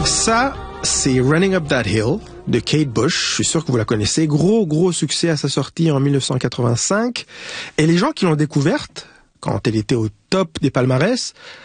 Ça, c'est Running Up That Hill de Kate Bush. Je suis sûr que vous la connaissez. Gros succès à sa sortie en 1985. Et les gens qui l'ont découverte, quand elle était au top des palmarès,